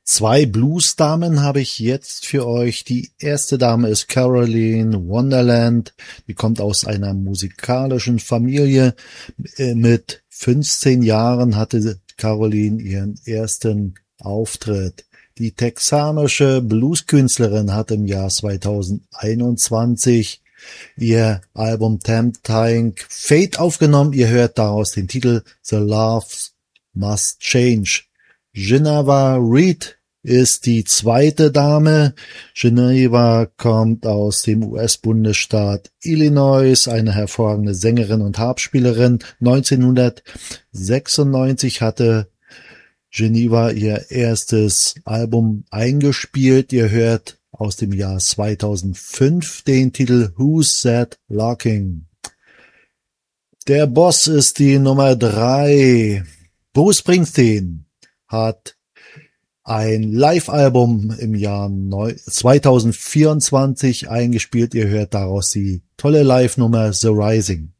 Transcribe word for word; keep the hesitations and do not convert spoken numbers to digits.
Zwei Blues-Damen habe ich jetzt für euch. Die erste Dame ist Caroline Wonderland. Die kommt aus einer musikalischen Familie. Mit fünfzehn Jahren hatte Caroline ihren ersten Auftritt. Die texanische Blueskünstlerin hat im Jahr zweitausendeinundzwanzig ihr Album Tempting Fate aufgenommen. Ihr hört daraus den Titel The Love Must Change. Geneva Reed ist die zweite Dame. Geneva kommt aus dem U S-Bundesstaat Illinois, eine hervorragende Sängerin und Harpspielerin. neunzehnhundertsechsundneunzig hatte Geneva ihr erstes Album eingespielt. Ihr hört aus dem Jahr zweitausendfünf den Titel Who's That Locking? Der Boss ist die Nummer drei. Bruce Springsteen hat ein Live-Album im Jahr zweitausendvierundzwanzig eingespielt. Ihr hört daraus die tolle Live-Nummer The Rising.